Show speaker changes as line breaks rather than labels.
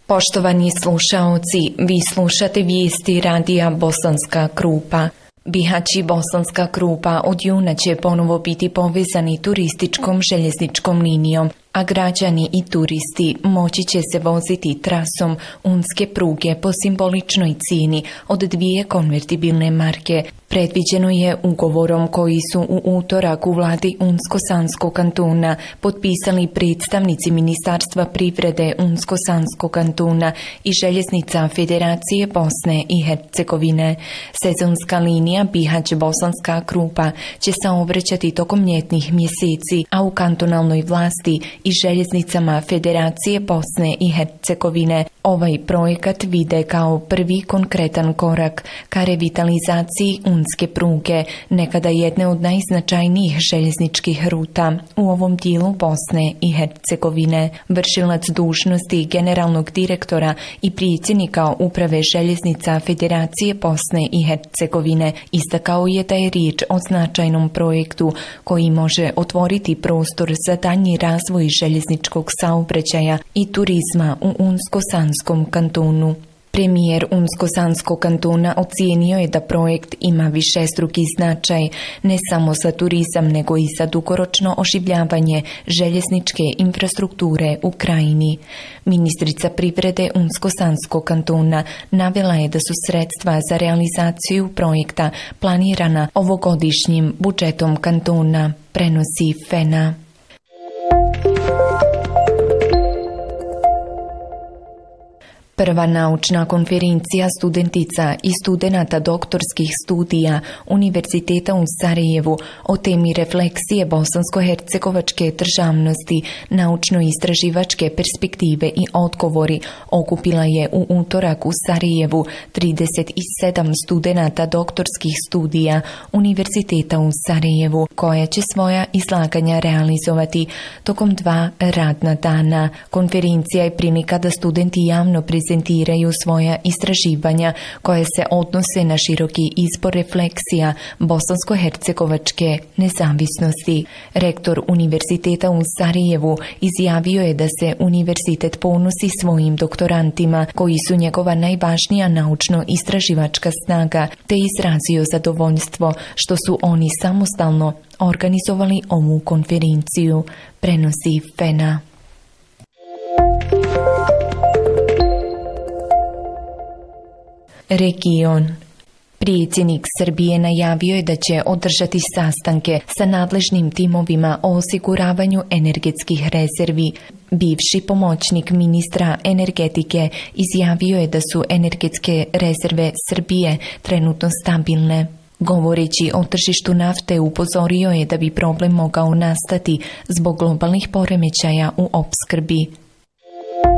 Poštovani slušaoci, vi slušate vijesti radija Bosanska Krupa. Bihać i Bosanska Krupa od juna će ponovo biti povezani turističkom željezničkom linijom, a građani i turisti moći će se voziti trasom unske pruge po simboličnoj cijeni od 2 konvertibilne marke. Predviđeno je ugovorom koji su u utorak u vladi Unsko-Sanskog kantona potpisali predstavnici Ministarstva privrede Unsko-Sanskog kantona i Željeznica Federacije Bosne i Hercegovine. Sezonska linija Bihać-Bosanska Krupa će saobraćati tokom ljetnih mjeseci, a u kantonalnoj vlasti i željeznicama Federacije Bosne i Hercegovine ovaj projekat vide kao prvi konkretan korak ka revitalizaciji unske pruge, nekada jedne od najznačajnijih željezničkih ruta u ovom dijelu Bosne i Hercegovine. Vršilac dužnosti generalnog direktora i predsjednika uprave željeznica Federacije Bosne i Hercegovine istakao je da je riječ o značajnom projektu koji može otvoriti prostor za daljnji razvoj željezničkog saobraćaja i turizma u Unsko-Sanskom kantonu. Premijer Unsko-Sanskog kantona ocijenio je da projekt ima višestruki značaj ne samo za turizam nego i za dugoročno oživljavanje željezničke infrastrukture u krajini. Ministrica privrede Unsko-Sanskog kantona navela je da su sredstva za realizaciju projekta planirana ovogodišnjim budžetom kantona, prenosi FENA. Prva naučna konferencija studentica i studenata doktorskih studija Univerziteta u Sarajevu o temi refleksije bosansko-hercegovačke državnosti, naučno-istraživačke perspektive i odgovori okupila je u utorak u Sarajevu 37 studenata doktorskih studija Univerziteta u Sarajevu, koja će svoja izlaganja realizovati tokom 2 radna dana. Konferencija je prilika da studenti javno prezentiraju svoja istraživanja koje se odnose na široki izbor refleksija bosansko-hercegovačke nezavisnosti. Rektor Univerziteta u Sarajevu izjavio je da se univerzitet ponosi svojim doktorantima koji su njegova najvažnija naučno-istraživačka snaga, te izrazio zadovoljstvo što su oni samostalno organizovali ovu konferenciju, prenosi FENA. Region. Predsjednik Srbije najavio je da će održati sastanke sa nadležnim timovima o osiguravanju energetskih rezervi. Bivši pomoćnik ministra energetike izjavio je da su energetske rezerve Srbije trenutno stabilne. Govoreći o tržištu nafte, upozorio je da bi problem mogao nastati zbog globalnih poremećaja u opskrbi.